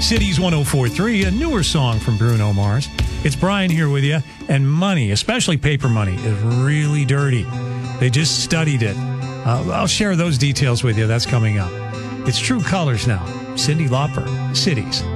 Cities 104.3, a newer song from Bruno Mars. It's Brian here with you, and money, especially paper money, is really dirty. They just studied it. I'll share those details with you. That's coming up. It's True Colors now. Cyndi Lauper, Cities.